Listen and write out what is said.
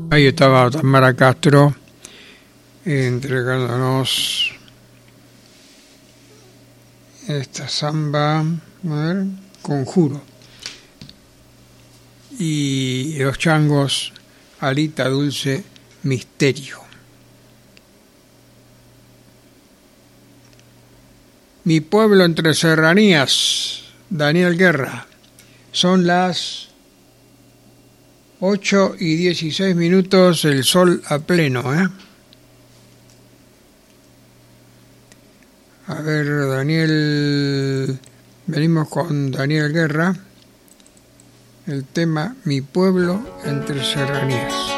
Ahí estaba Tamara Castro entregándonos esta samba, a ver, Conjuro. Y los changos, Alita Dulce, Misterio. Mi pueblo entre serranías, Daniel Guerra. Son las 8:16, el sol a pleno, A ver, Daniel, venimos con Daniel Guerra, el tema Mi pueblo entre serranías.